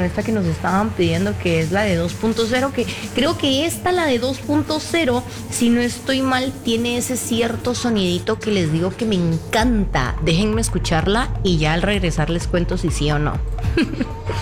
con esta que nos estaban pidiendo, que es la de 2.0, que creo que la de 2.0, si no estoy mal, tiene ese cierto sonidito que les digo que me encanta. Déjenme escucharla y ya al regresar les cuento si sí o no.